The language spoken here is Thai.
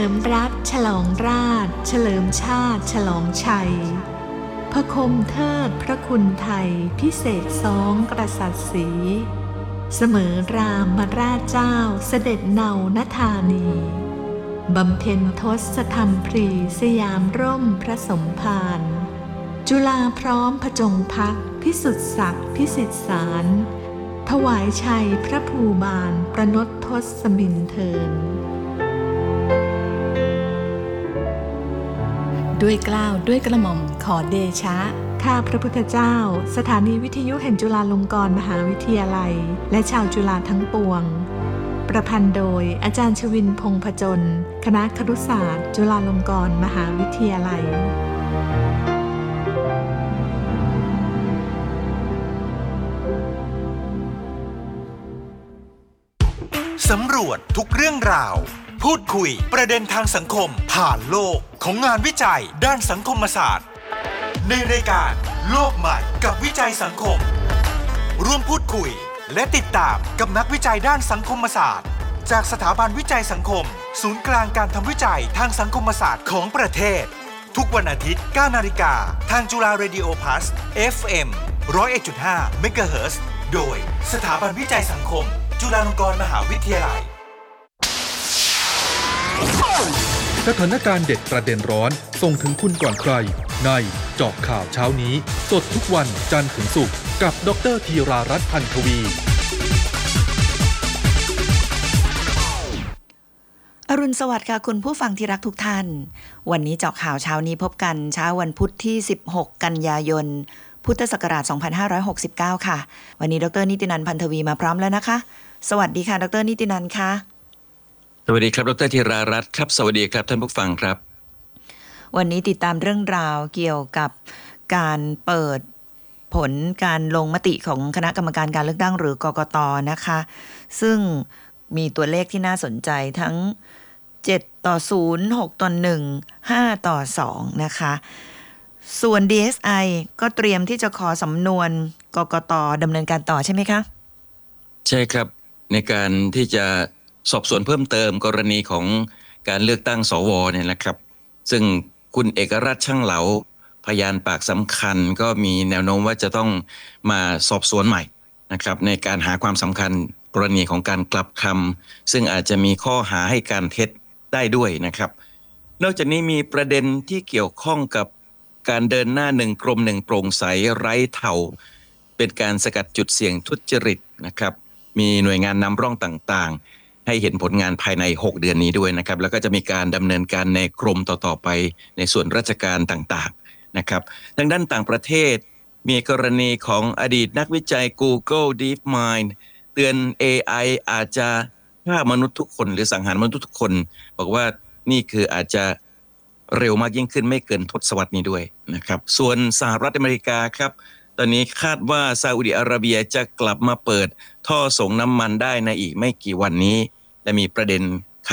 มรัฐฉลองราชเฉลิมชาติฉลองชัยพระคมเทิดพระคุณไทยพิเศษซ้องกษัตริย์ศรีเสมอรามราชเจ้าเสด็จเนาณธานีบำเพ็ญทศธรรมพรีสยามร่มพระสมภารจุฬาพร้อมผจงพักพิสุทธิศักดิ์พิสิทธิสารถวายชัยพระภูบาลประนตทศมินเทินด้วยเกล้าด้วยกระหม่อมขอเดชะข้าพระพุทธเจ้าสถานีวิทยุแห่งจุฬาลงกรณ์มหาวิทยาลัยและชาวจุฬาทั้งปวงประพันธ์โดยอาจารย์ชวินพงษ์ผจญคณะครุศาสตร์จุฬาลงกรณ์มหาวิทยาลัยสำรวจทุกเรื่องราวพูดคุยประเด็นทางสังคมผ่านโลกของงานวิจัยด้านสังคมศาสตร์ในรายการโลกใหม่กับวิจัยสังคมร่วมพูดคุยและติดตามกับนักวิจัยด้านสังคมศาสตร์จากสถาบันวิจัยสังคมศูนย์กลางการทำวิจัยทางสังคมศาสตร์ของประเทศทุกวันอาทิตย์ 9 นาฬิกาทางจุฬาเรดิโอพลัส FM 101.5 เมกะเฮิรตซ์โดยสถาบันวิจัยสังคมจุฬาลงกรณ์มหาวิทยาลัยสถานการณ์เด็ดประเด็นร้อนส่งถึงคุณก่อนใครในเจาะข่าวเช้านี้สดทุกวันจันทร์ถึงศุกร์กับดร.ธีรารัตน์ พันธวีอรุณสวัสดิ์ค่ะคุณผู้ฟังที่รักทุกท่านวันนี้เจาะข่าวเช้านี้พบกันเช้าวันพุธที่16กันยายนพุทธศักราช2569ค่ะวันนี้ดร.นิตินันท์ พันธวีมาพร้อมแล้วนะคะสวัสดีค่ะดร.นิตินันท์ค่ะสวัสดีครับดร.ธีรารัตน์ครับสวัสดีครับท่านผู้ฟังครับวันนี้ติดตามเรื่องราวเกี่ยวกับการเปิดผลการลงมติของคณะกรรมการการเลือกตั้งหรือกกต.นะคะซึ่งมีตัวเลขที่น่าสนใจทั้ง7-0 6-1 5-2นะคะส่วน DSI ก็เตรียมที่จะขอสำนวนกกต.ดำเนินการต่อใช่ไหมคะใช่ครับในการที่จะสอบสวนเพิ่มเติมกรณีของการเลือกตั้งสวเนี่ยนะครับซึ่งคุณเอกราชช่างเหลาพยานปากสำคัญก็มีแนวโน้มว่าจะต้องมาสอบสวนใหม่นะครับในการหาความสำคัญกรณีของการกลับคำซึ่งอาจจะมีข้อหาให้การเท็จได้ด้วยนะครับนอกจากนี้มีประเด็นที่เกี่ยวข้องกับการเดินหน้า1กรม1โปร่งใสไร้เถ่าเป็นการสกัดจุดเสี่ยงทุจริตนะครับมีหน่วยงานนำร่องต่างๆให้เห็นผลงานภายใน6เดือนนี้ด้วยนะครับแล้วก็จะมีการดำเนินการในกรมต่อๆไปในส่วนราชการต่างๆนะครับทางด้านต่างประเทศมีกรณีของอดีตนักวิจัย Google DeepMind เตือน AI อาจจะฆ่ามนุษย์ทุกคนหรือสังหารมนุษย์ทุกคนบอกว่านี่คืออาจจะเร็วมากยิ่งขึ้นไม่เกินทศวรรษนี้ด้วยนะครับส่วนสหรัฐอเมริกาครับตอนนี้คาดว่าซาอุดิอาระเบียจะกลับมาเปิดท่อส่งน้ำมันได้ในอีกไม่กี่วันนี้และมีประเด็น